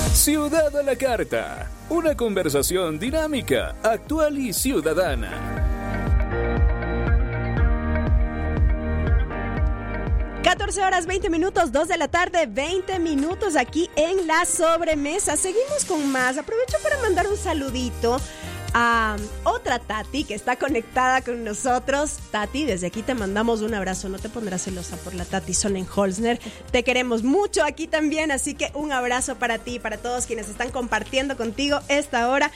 Ciudad a la Carta. Una conversación dinámica, actual y ciudadana. 14:20, 2 de la tarde, 20 minutos aquí en La Sobremesa. Seguimos con más. Aprovecho para mandar un saludito a otra Tati que está conectada con nosotros. Tati, desde aquí te mandamos un abrazo. No te pondrás celosa por la Tati Sonnenholzner. Te queremos mucho aquí también, así que un abrazo para ti y para todos quienes están compartiendo contigo a esta hora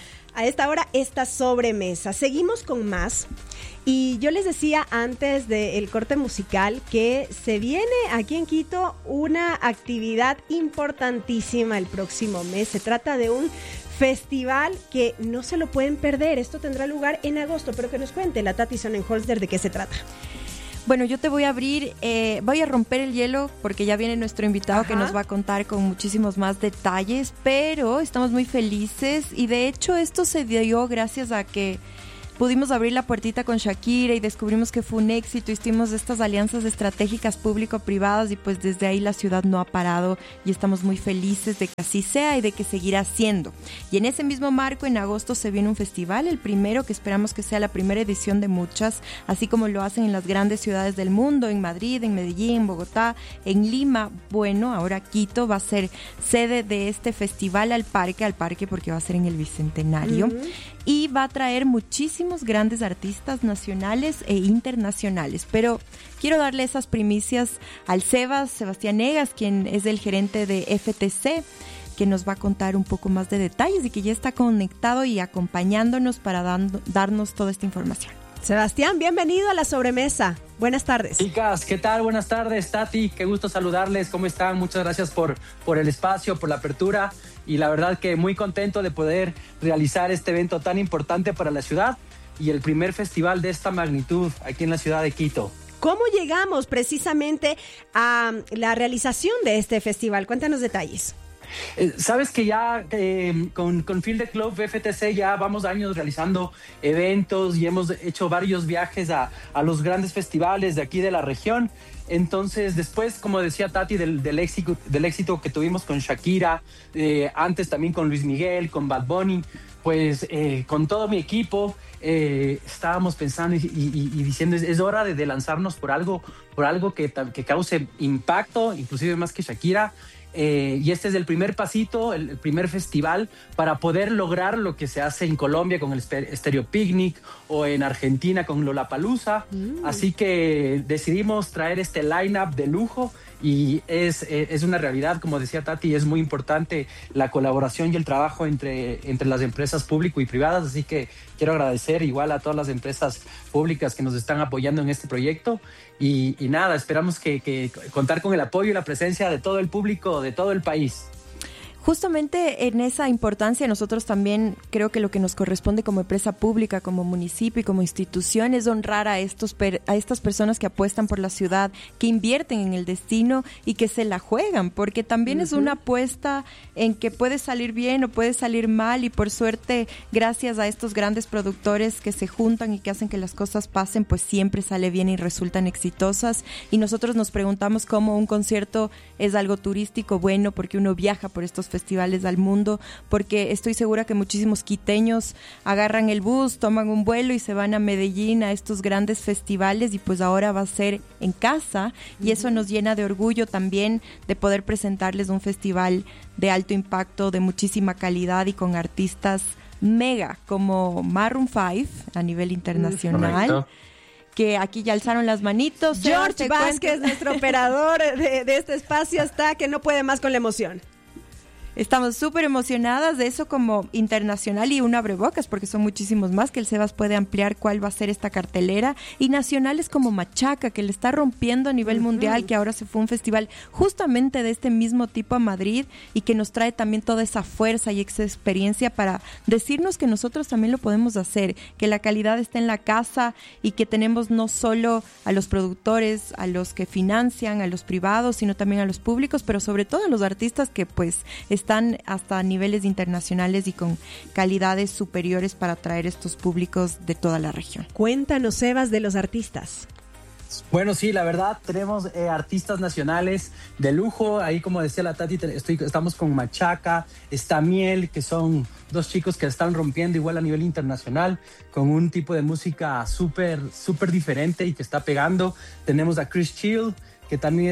esta sobremesa. Seguimos con más. Y yo les decía antes del corte musical que se viene aquí en Quito una actividad importantísima el próximo mes. Se trata de un festival que no se lo pueden perder. Esto tendrá lugar en agosto, pero que nos cuente la Tati Sonnenholzner de qué se trata. Bueno, yo te voy a voy a romper el hielo porque ya viene nuestro invitado que nos va a contar con muchísimos más detalles, pero estamos muy felices y de hecho esto se dio gracias a que pudimos abrir la puertita con Shakira y descubrimos que fue un éxito. Hicimos estas alianzas estratégicas público-privadas y pues desde ahí la ciudad no ha parado y estamos muy felices de que así sea y de que seguirá siendo. Y en ese mismo marco, en agosto se viene un festival, el primero, que esperamos que sea la primera edición de muchas, así como lo hacen en las grandes ciudades del mundo, en Madrid, en Medellín, en Bogotá, en Lima. Bueno, ahora Quito va a ser sede de este festival al parque porque va a ser en el Bicentenario. Y va a traer muchísimos grandes artistas nacionales e internacionales. Pero quiero darle esas primicias al Sebastián Egas, quien es el gerente de FTC, que nos va a contar un poco más de detalles y que ya está conectado y acompañándonos para darnos toda esta información. Sebastián, bienvenido a La Sobremesa. Buenas tardes. Chicas, ¿qué tal? Buenas tardes, Tati. Qué gusto saludarles. ¿Cómo están? Muchas gracias por el espacio, por la apertura. Y la verdad que muy contento de poder realizar este evento tan importante para la ciudad y el primer festival de esta magnitud aquí en la ciudad de Quito. ¿Cómo llegamos precisamente a la realización de este festival? Cuéntanos detalles. Sabes que ya con Field the Club FTC ya vamos años realizando eventos y hemos hecho varios viajes a los grandes festivales de aquí de la región. Entonces, después, como decía Tati, del éxito que tuvimos con Shakira, antes también con Luis Miguel, con Bad Bunny, pues con todo mi equipo estábamos pensando y diciendo es hora de lanzarnos por algo que cause impacto, inclusive más que Shakira. Y este es el primer pasito, el primer festival para poder lograr lo que se hace en Colombia con el Stereo Picnic o en Argentina con Lollapalooza. Así que decidimos traer este line-up de lujo y es una realidad, como decía Tati, es muy importante la colaboración y el trabajo entre las empresas público y privadas, así que quiero agradecer igual a todas las empresas públicas que nos están apoyando en este proyecto y nada, esperamos que contar con el apoyo y la presencia de todo el público de todo el país. Justamente en esa importancia nosotros también creo que lo que nos corresponde como empresa pública, como municipio y como institución es honrar a estas personas que apuestan por la ciudad, que invierten en el destino y que se la juegan, porque también es una apuesta en que puede salir bien o puede salir mal y por suerte gracias a estos grandes productores que se juntan y que hacen que las cosas pasen, pues siempre sale bien y resultan exitosas y nosotros nos preguntamos cómo un concierto es algo turístico bueno porque uno viaja por estos festivales al mundo, porque estoy segura que muchísimos quiteños agarran el bus, toman un vuelo y se van a Medellín a estos grandes festivales y pues ahora va a ser en casa y eso nos llena de orgullo también de poder presentarles un festival de alto impacto, de muchísima calidad y con artistas mega como Maroon 5 a nivel internacional. Correcto. Que aquí ya alzaron las manitos. George Vázquez, nuestro operador de este espacio, está que no puede más con la emoción. Estamos súper emocionadas de eso como internacional y un abrebocas porque son muchísimos más que el Sebas puede ampliar cuál va a ser esta cartelera y nacionales como Machaca que le está rompiendo a nivel mundial, que ahora se fue un festival justamente de este mismo tipo a Madrid y que nos trae también toda esa fuerza y esa experiencia para decirnos que nosotros también lo podemos hacer, que la calidad está en la casa y que tenemos no solo a los productores, a los que financian, a los privados, sino también a los públicos, pero sobre todo a los artistas que pues están hasta niveles internacionales y con calidades superiores para atraer estos públicos de toda la región. Cuéntanos, Sebas, de los artistas. Bueno, sí, la verdad, tenemos artistas nacionales de lujo. Ahí, como decía la Tati, estamos con Machaca, está Miel, que son dos chicos que están rompiendo igual a nivel internacional, con un tipo de música súper diferente y que está pegando. Tenemos a Chris Chill, que también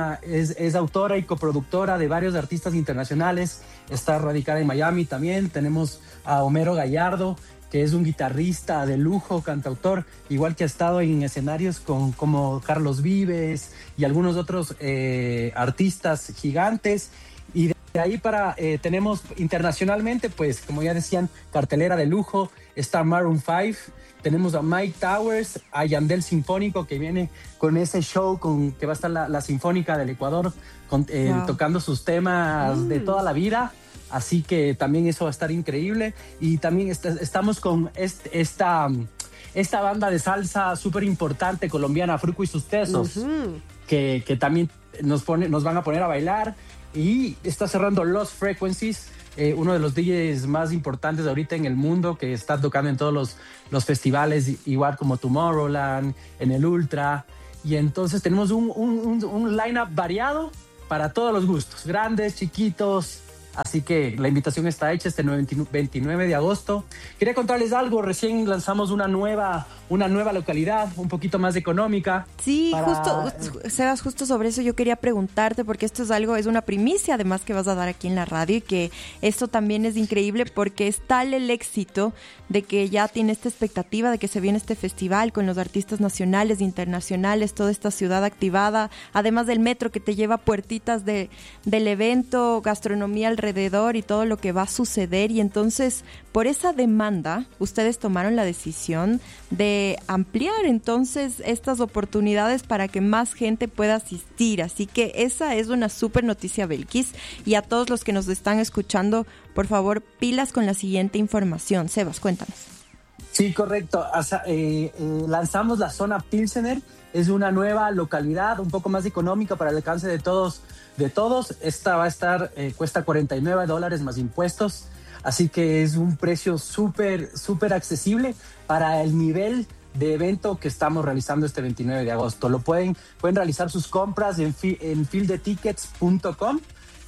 es autora y coproductora de varios artistas internacionales. Está radicada en Miami también. Tenemos a Homero Gallardo, que es un guitarrista de lujo, cantautor, igual que ha estado en escenarios como Carlos Vives y algunos otros artistas gigantes. Y de ahí tenemos internacionalmente, pues como ya decían, cartelera de lujo. Está Maroon 5, tenemos a Mike Towers, a Yandel Sinfónico, que viene con ese show que va a estar la Sinfónica del Ecuador, tocando sus temas de toda la vida. Así que también eso va a estar increíble. Y también estamos con esta banda de salsa súper importante colombiana, Fruco y sus Tesos, que también nos van a poner a bailar. Y está cerrando Lost Frequencies, uno de los DJs más importantes ahorita en el mundo, que está tocando en todos los festivales, igual como Tomorrowland, en el Ultra. Y entonces tenemos un line-up variado para todos los gustos, grandes, chiquitos. Así que la invitación está hecha este 29 de agosto. Quería contarles algo. Recién lanzamos una nueva localidad, un poquito más económica. Sí, Sebas, justo sobre eso yo quería preguntarte, porque esto es una primicia además que vas a dar aquí en la radio, y que esto también es increíble porque es tal el éxito de que ya tiene esta expectativa de que se viene este festival con los artistas nacionales, internacionales, toda esta ciudad activada, además del metro que te lleva puertitas del evento, gastronomía alrededor y todo lo que va a suceder. Y entonces, por esa demanda, ustedes tomaron la decisión de ampliar entonces estas oportunidades para que más gente pueda asistir. Así que esa es una súper noticia, Belkis. Y a todos los que nos están escuchando, por favor, pilas con la siguiente información. Sebas, cuéntanos. Sí, correcto. Lanzamos la zona Pilsener. Es una nueva localidad, un poco más económica para el alcance de todos. Esta va a estar, cuesta $49 más impuestos. Así que es un precio súper accesible para el nivel de evento que estamos realizando este 29 de agosto. Pueden realizar sus compras en fieldetickets.com.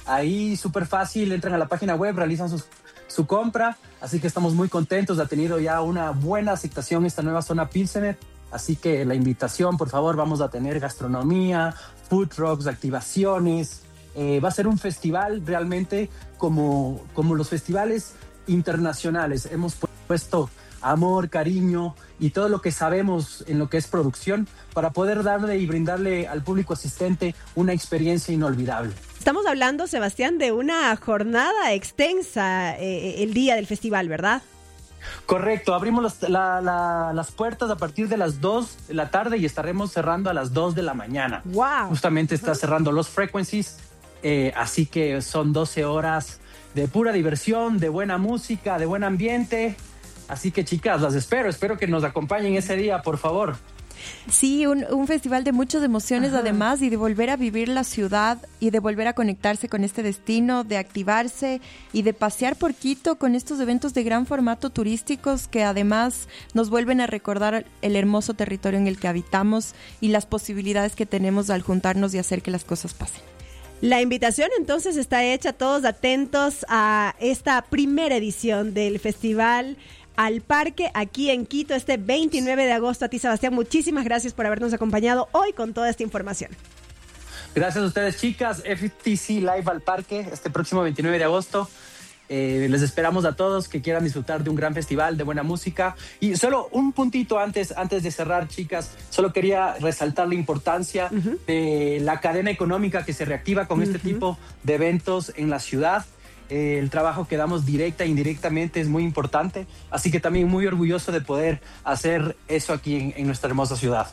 Ahí súper fácil, entran a la página web, realizan su compra. Así que estamos muy contentos. Ha tenido ya una buena aceptación esta nueva zona Pilsener. Así que la invitación, por favor, vamos a tener gastronomía, food trucks, activaciones. Va a ser un festival realmente como los festivales internacionales. Hemos puesto amor, cariño y todo lo que sabemos en lo que es producción para poder darle y brindarle al público asistente una experiencia inolvidable. Estamos hablando, Sebastián, de una jornada extensa el día del festival, ¿verdad? Correcto, abrimos las puertas a partir de las 2 de la tarde y estaremos cerrando a las 2 de la mañana. ¡Wow! Justamente está cerrando Lost Frequencies, así que son 12 horas de pura diversión, de buena música, de buen ambiente. Así que, chicas, las espero que nos acompañen ese día, por favor. Sí, un festival de muchas emociones. Ajá. Además, y de volver a vivir la ciudad y de volver a conectarse con este destino, de activarse y de pasear por Quito con estos eventos de gran formato turísticos que además nos vuelven a recordar el hermoso territorio en el que habitamos y las posibilidades que tenemos al juntarnos y hacer que las cosas pasen. La invitación entonces está hecha, todos atentos a esta primera edición del Festival al Parque aquí en Quito este 29 de agosto. A ti, Sebastián, muchísimas gracias por habernos acompañado hoy con toda esta información. Gracias a ustedes, chicas. FTC Live al Parque este próximo 29 de agosto. Les esperamos a todos que quieran disfrutar de un gran festival, de buena música. Y solo un puntito antes de cerrar, chicas, solo quería resaltar la importancia de la cadena económica que se reactiva con este tipo de eventos en la ciudad. El trabajo que damos directa e indirectamente es muy importante, así que también muy orgulloso de poder hacer eso aquí en nuestra hermosa ciudad.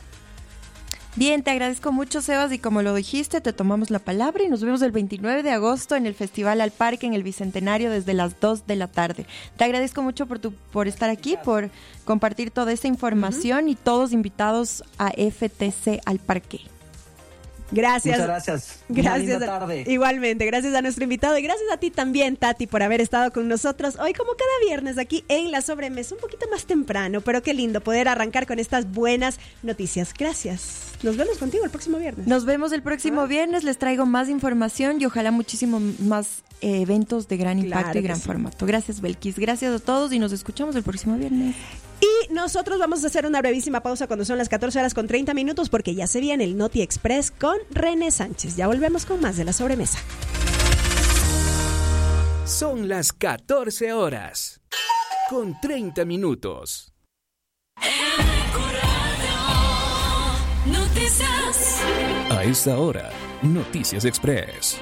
Bien, te agradezco mucho, Sebas, y como lo dijiste, te tomamos la palabra y nos vemos el 29 de agosto en el Festival al Parque, en el Bicentenario, desde las 2 de la tarde. Te agradezco mucho por estar aquí, por compartir toda esta información y todos invitados a FTC al Parque. Gracias. Muchas gracias. Gracias. Una linda tarde. Igualmente, gracias a nuestro invitado y gracias a ti también, Tati, por haber estado con nosotros hoy como cada viernes aquí en La Sobremesa, un poquito más temprano, pero qué lindo poder arrancar con estas buenas noticias. Gracias. Nos vemos contigo el próximo viernes. Nos vemos el próximo viernes, les traigo más información y ojalá muchísimo más eventos de gran impacto y gran formato. Gracias, Belkis. Gracias a todos y nos escuchamos el próximo viernes. Y nosotros vamos a hacer una brevísima pausa cuando son las 14:30 porque ya se viene el Noti Express con René Sánchez. Ya volvemos con más de La Sobremesa. Son las 14:30. Noticias. A esta hora, Noticias Express.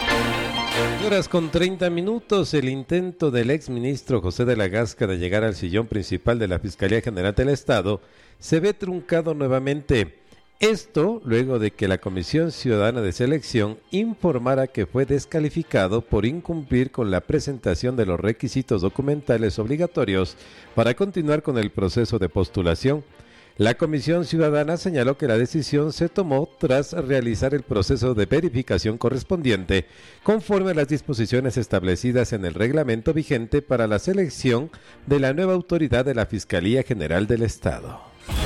2:30. El intento del exministro José de la Gasca de llegar al sillón principal de la Fiscalía General del Estado se ve truncado nuevamente. Esto luego de que la Comisión Ciudadana de Selección informara que fue descalificado por incumplir con la presentación de los requisitos documentales obligatorios para continuar con el proceso de postulación. La Comisión Ciudadana señaló que la decisión se tomó tras realizar el proceso de verificación correspondiente, conforme a las disposiciones establecidas en el reglamento vigente para la selección de la nueva autoridad de la Fiscalía General del Estado.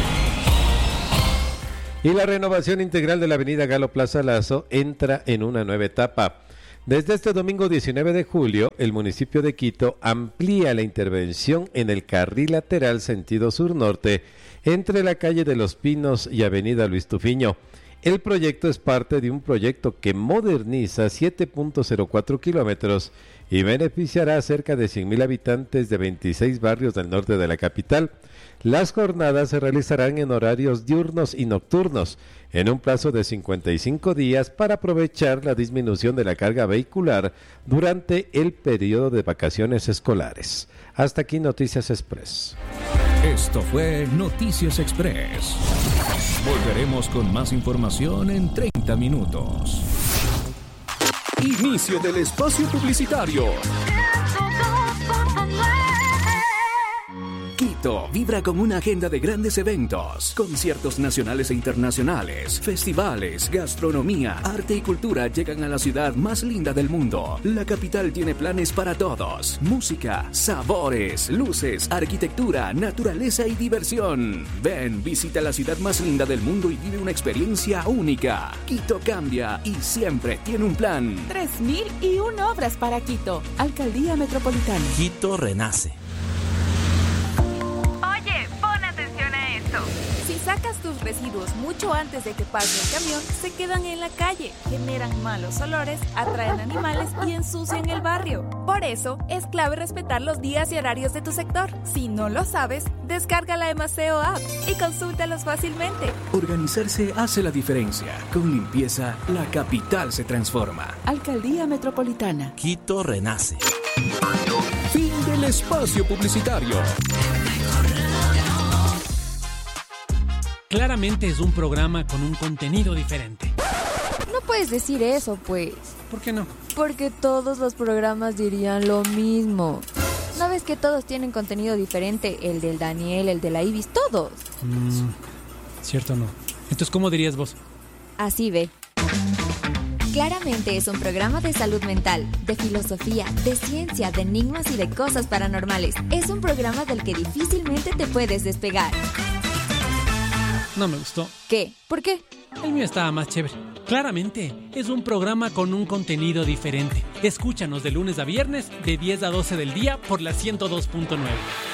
Y la renovación integral de la avenida Galo Plaza Lazo entra en una nueva etapa. Desde este domingo 19 de julio, el municipio de Quito amplía la intervención en el carril lateral sentido sur-norte entre la calle de Los Pinos y avenida Luis Tufiño. El proyecto es parte de un proyecto que moderniza 7.04 kilómetros y beneficiará a cerca de 100,000 habitantes de 26 barrios del norte de la capital. Las jornadas se realizarán en horarios diurnos y nocturnos, en un plazo de 55 días para aprovechar la disminución de la carga vehicular durante el periodo de vacaciones escolares. Hasta aquí Noticias Express. Esto fue Noticias Express. Volveremos con más información en 30 minutos. Inicio del espacio publicitario. Quito vibra con una agenda de grandes eventos, conciertos nacionales e internacionales, festivales, gastronomía, arte y cultura llegan a la ciudad más linda del mundo. La capital tiene planes para todos: música, sabores, luces, arquitectura, naturaleza y diversión. Ven, visita la ciudad más linda del mundo y vive una experiencia única. Quito cambia y siempre tiene un plan. 3.001 obras para Quito. Alcaldía Metropolitana. Quito renace. Si sacas tus residuos mucho antes de que pase el camión, se quedan en la calle, generan malos olores, atraen animales y ensucian el barrio. Por eso, es clave respetar los días y horarios de tu sector. Si no lo sabes, descarga la Emaceo App y consúltalos fácilmente. Organizarse hace la diferencia. Con limpieza, la capital se transforma. Alcaldía Metropolitana. Quito renace. Fin del espacio publicitario. Claramente es un programa con un contenido diferente. No puedes decir eso, pues. ¿Por qué no? Porque todos los programas dirían lo mismo. ¿No ves que todos tienen contenido diferente? El del Daniel, el de la Ibis, todos. Cierto no. Entonces, ¿cómo dirías vos? Así ve. Claramente es un programa de salud mental, de filosofía, de ciencia, de enigmas y de cosas paranormales. Es un programa del que difícilmente te puedes despegar. No me gustó. ¿Qué? ¿Por qué? El mío estaba más chévere. Claramente es un programa con un contenido diferente. Escúchanos de lunes a viernes de 10 a 12 del día por la 102.9.